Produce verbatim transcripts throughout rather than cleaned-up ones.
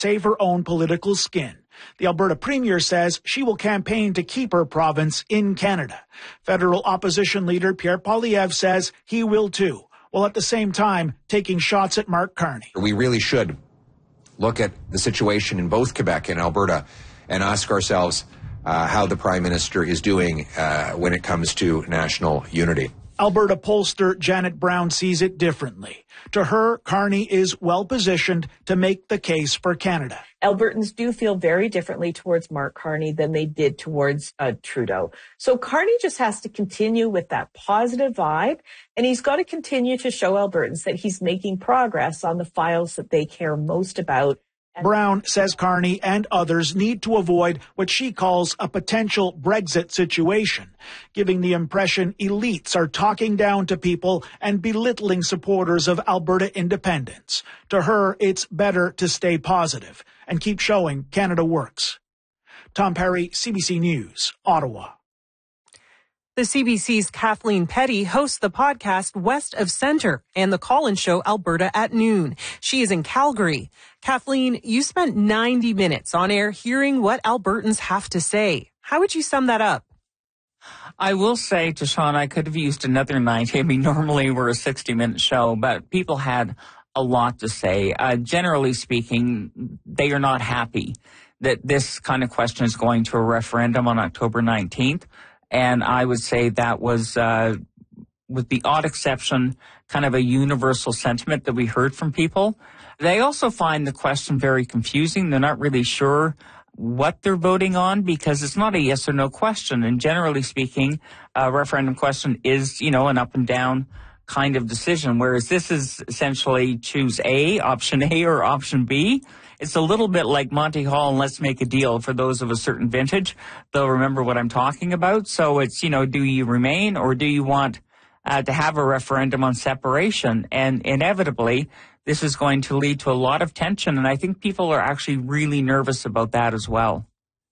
save her own political skin. The Alberta Premier says she will campaign to keep her province in Canada. Federal opposition leader Pierre Poilievre says he will too, while at the same time taking shots at Mark Carney. We really should look at the situation in both Quebec and Alberta and ask ourselves uh, how the Prime Minister is doing uh, when it comes to national unity. Alberta pollster Janet Brown sees it differently. To her, Carney is well-positioned to make the case for Canada. Albertans do feel very differently towards Mark Carney than they did towards uh, Trudeau. So Carney just has to continue with that positive vibe, and he's got to continue to show Albertans that he's making progress on the files that they care most about. Brown says Carney and others need to avoid what she calls a potential Brexit situation, giving the impression elites are talking down to people and belittling supporters of Alberta independence. To her, it's better to stay positive and keep showing Canada works. Tom Perry, C B C News, Ottawa. The C B C's Kathleen Petty hosts the podcast West of Centre and the call-in show Alberta at Noon. She is in Calgary. Kathleen, you spent ninety minutes on air hearing what Albertans have to say. How would you sum that up? I will say to Sean, I could have used another ninety. I mean, normally we're a sixty-minute show, but people had a lot to say. Uh, generally speaking, they are not happy that this kind of question is going to a referendum on October nineteenth. And I would say that was, uh, with the odd exception, kind of a universal sentiment that we heard from people. They also find the question very confusing. They're not really sure what they're voting on because it's not a yes or no question. And generally speaking, a referendum question is, you know, an up and down kind of decision, whereas this is essentially choose A, option A or option B. It's a little bit like Monty Hall and Let's Make a Deal. For those of a certain vintage, they'll remember what I'm talking about. So it's, you know, do you remain or do you want uh, to have a referendum on separation? And inevitably, this is going to lead to a lot of tension. And I think people are actually really nervous about that as well.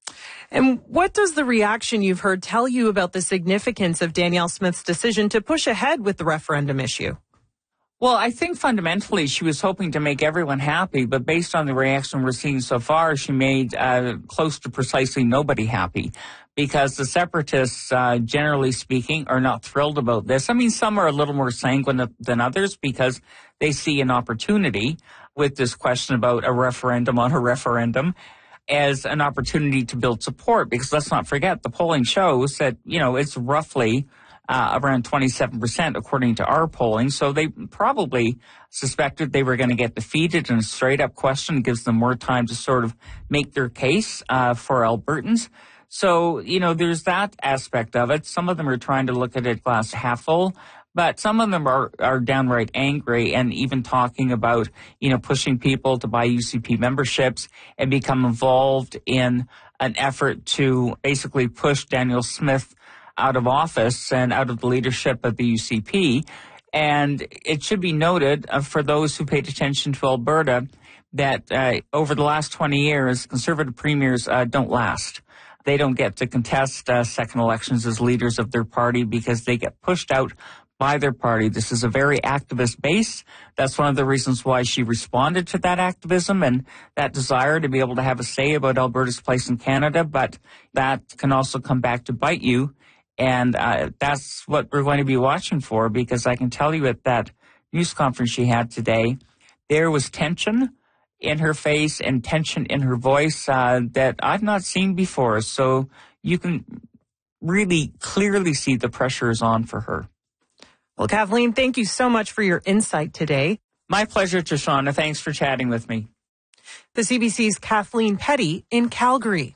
And what does the reaction you've heard tell you about the significance of Danielle Smith's decision to push ahead with the referendum issue? Well, I think fundamentally she was hoping to make everyone happy, but based on the reaction we're seeing so far, she made uh, close to precisely nobody happy because the separatists, uh, generally speaking, are not thrilled about this. I mean, some are a little more sanguine than others because they see an opportunity with this question about a referendum on a referendum as an opportunity to build support because let's not forget the polling shows that, you know, it's roughly Uh, around twenty-seven percent according to our polling. So they probably suspected they were going to get defeated in a straight up question. It gives them more time to sort of make their case uh, for Albertans. So, you know, there's that aspect of it. Some of them are trying to look at it glass half full, but some of them are, are downright angry and even talking about, you know, pushing people to buy U C P memberships and become involved in an effort to basically push Danielle Smith out of office and out of the leadership of the U C P. And it should be noted uh, for those who paid attention to Alberta that uh, over the last twenty years, Conservative premiers uh, don't last. They don't get to contest uh, second elections as leaders of their party because they get pushed out by their party. This is a very activist base. That's one of the reasons why she responded to that activism and that desire to be able to have a say about Alberta's place in Canada. But that can also come back to bite you. And uh, that's what we're going to be watching for because I can tell you at that news conference she had today, there was tension in her face and tension in her voice uh, that I've not seen before. So you can really clearly see the pressure is on for her. Well, Kathleen, thank you so much for your insight today. My pleasure, Tashana. Thanks for chatting with me. The C B C's Kathleen Petty in Calgary.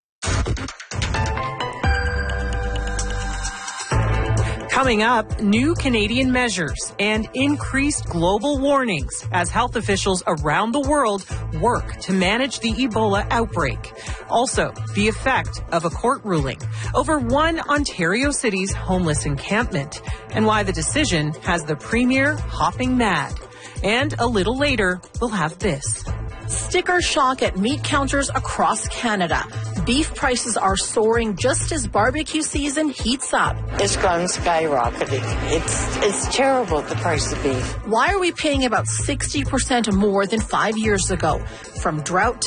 Coming up, new Canadian measures and increased global warnings as health officials around the world work to manage the Ebola outbreak. Also, the effect of a court ruling over one Ontario city's homeless encampment and why the decision has the Premier hopping mad. And a little later, we'll have this. Sticker shock at meat counters across Canada. Beef prices are soaring just as barbecue season heats up. It's gone skyrocketing. It's it's terrible, the price of beef. Why are we paying about sixty percent more than five years ago? From drought to